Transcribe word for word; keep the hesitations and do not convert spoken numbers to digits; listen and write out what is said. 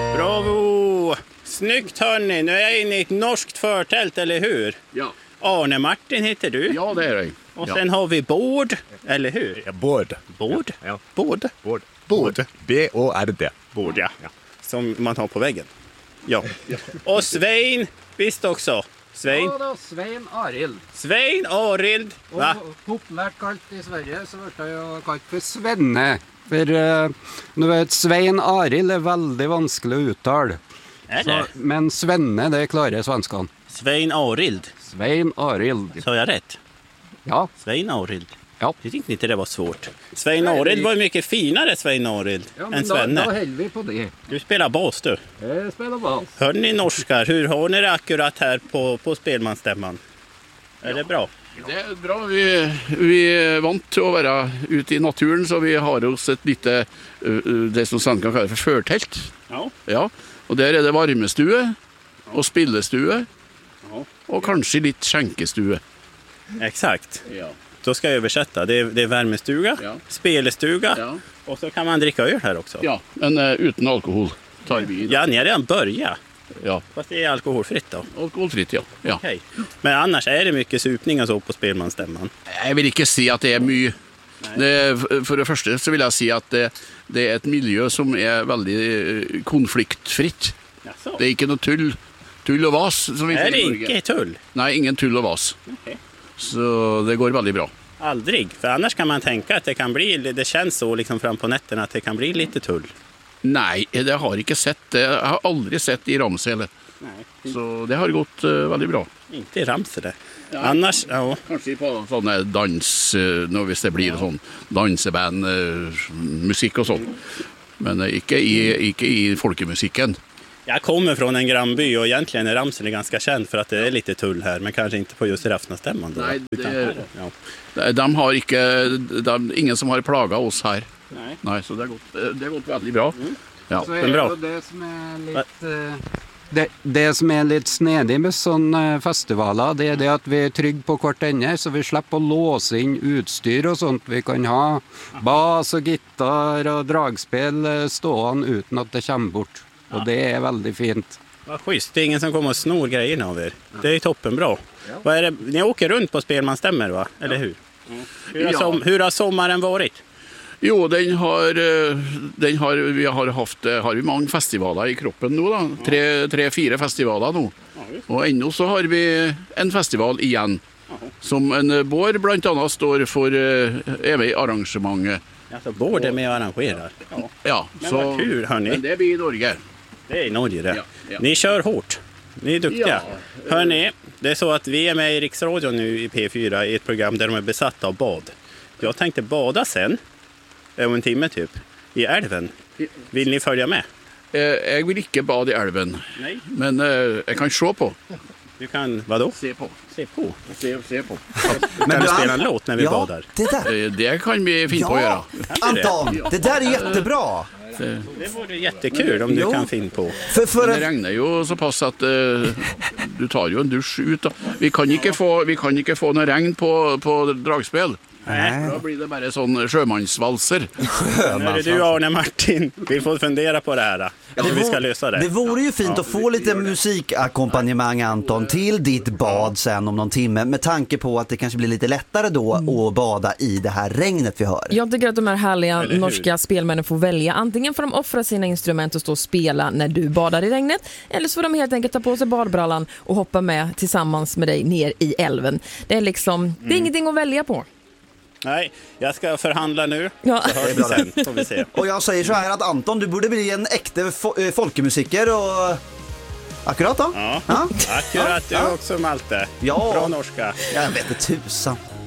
Bravo! Snyggt hörni, nu är jag inne i ett norskt förtält, eller hur? Ja. Arne Martin heter du. Ja, det är det. Och ja. sen har vi Bård, eller hur? Ja, Bård. Bård? Ja. Bård? Bård. Bård. B O R D. Bård, ja. Som man har på väggen. Ja. Och Svein, visst också. Svein. Ja da, Svein Arild. Svein Arild. Va? Og populært kalt i Sverige, så ble det jo kalt for Svenne. For uh, du vet, Svein Arild er veldig vanskelig å uttale. Er det? Så, men Svenne, det klarer svenskene. Svein Arild. Svein Arild. Sa jag rätt? Ja. Svein Arild. Ja. Jag tyckte inte det var svårt. Svein Arild var ju mycket finare, Svein Arild, Ja, än men da, Svenne. da holder vi på det. Du spelar bas, du. Jeg spiller bas. Hör ni norskar, hur har ni det akkurat här på, på spelmansstämman? Är det bra? Det är bra. Vi, vi är vant till att vara ute i naturen, så vi har oss ett lite, uh, det som sen kan kallas för förtält. Ja. Ja. Och där är det varmestue och spillestue Ja. och kanske lite skänkestue. Exakt. Ja. Då ska jag översätta. Det är, det är värmestuga, Ja. spelestuga Ja. och så kan man dricka öl här också. Ja, men uh, utan alkohol tar vi. Ja, ni har redan börjat. Ja. Fast det är alkoholfritt då. Alkoholfritt, ja. ja. Okej. Men annars är det mycket supning och så på spelmansstämman. Jag vill inte säga att det är mycket. Det, för det första så vill jag säga att det, det är ett miljö som är väldigt eh, konfliktfritt. Jaså? Det är inte något tull, tull och vas som vi Är säger det i Norge. inte tull? Nej, ingen tull och vas. Okej. Så det går väldigt bra. Aldrig. För annars kan man tänka att det kan bli, det känns så liksom fram på nätterna att det kan bli lite tull. Nej, det har jag inte sett. Det jag har aldrig sett i Ramsele. Nej. Så det har gått uh, väldigt bra. Inte i Ramsele. Ja. Annars, ja. Kanske på sådana dans, uh, när det blir sån danseband, uh, musik och sånt. Men uh, inte, i, inte i folkemusiken. Jag kommer från en grannby och egentligen är Ramsele ganska känd för att det är lite tull här. Men kanske inte på just Rafnastämman då. Nej, det Utan- är- ja. De, de har inte, de, ingen som har plagat oss här. Nej. Nej, så det har gått, det har gått väldigt bra. Ja. Så men er bra. jo det som er litt eh, det, det som er litt snedig med sånne festivaler, det er det at vi er trygge på hvert ende, så vi slipper å låse inn utstyr og sånt. Vi kan ha bas og gitar og dragspill eh, stående uten at det kommer bort. Og det är väldigt fint. Vad schysst, det är ingen som kommer och snor grejerna av er. Det är ju toppenbra. Vad är det? Ni åker runt på spelmansstämmor, va? Eller hur? Hur, har Ja. som, hur har sommaren varit? Jo, den har, eh, den har, vi har haft eh, har vi många festivaler i kroppen nu då. Tre, tre, fyra festivaler nu. Och ännu så har vi en festival igen. Som en eh, Bård bland annat står för eh, även i arrangemanget. Alltså, Bård är med och arrangerar. Ja. Ja, Men så, vad kul, hörni. men det blir i Norge. Det är i Norge det. Ja, ja. Ni kör hårt. Ni är duktiga. Ja. Hörni, det är så att vi är med i Riksradion nu i P fyra i ett program där de är besatta av bad. Jag tänkte bada sen, om en timme typ, i älven. Vill ni följa med? Eh, jag vill inte bada i älven. Nej. Men eh, jag kan se på. Du kan, vadå? Se på. Se på. Se, se på. Kan du spela en låt när vi ja, badar? det där. Eh, det kan vi finna på att göra. Anton, det där är jättebra. Det vore jättekul om du Jo. kan finna på. För, för Det att, regnar ju så pass att eh, du tar ju en dusch ut. Då. Vi kan inte få, vi kan inte få någon regn på, på dragspel. Nej. Då blir det bara sån sjömansvalser. Nu är det du, Arne Martin. Vi får fundera på det här. Hur vi ska lösa det det. vore ju fint att få lite musikakkompanjemang, Anton, till ditt bad sen om någon timme, med tanke på att det kanske blir lite lättare då att bada i det här regnet vi hör. Jag tycker att de här härliga Eller hur? norska spelmännen får välja. Antingen får de offra sina instrument och stå och spela när du badar i regnet, eller så får de helt enkelt ta på sig badbrallan och hoppa med tillsammans med dig ner i älven. Det är liksom, det är ingenting att välja på. Nej, jag ska förhandla nu. Ja. Så hörs vi sen, får vi se. Och jag säger så här att Anton, du borde bli en äkta fo- eh, folkemusiker och... Akkurat då? Ja, Ja. akkurat du också, Malte. Ja. Bra norska. Jag vet inte tusan.